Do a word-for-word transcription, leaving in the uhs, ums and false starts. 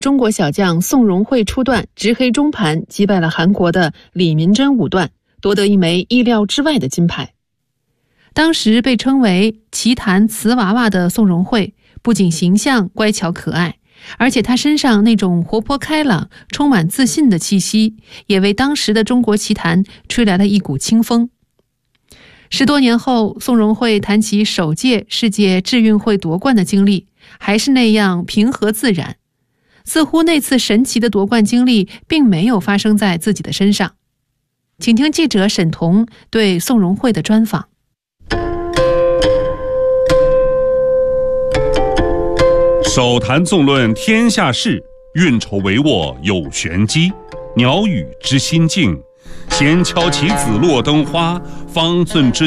中国小将宋荣慧初段执黑中盘击败了韩国的李民珍五段，夺得一枚意料之外的金牌。当时被称为奇谭瓷娃娃的宋荣慧，不仅形象乖巧可爱，而且她身上那种活泼开朗、充满自信的气息，也为当时的中国棋坛吹来了一股清风。十多年后，宋荣慧谈起首届世界智运会夺冠的经历，还是那样平和自然，似乎那次神奇的夺冠经历并没有发生在自己的身上。请听记者沈彤对宋荣慧的专访。 手谈纵论天下事，运筹帷幄有玄机。鸟语知心境，闲敲棋子落灯花，方寸之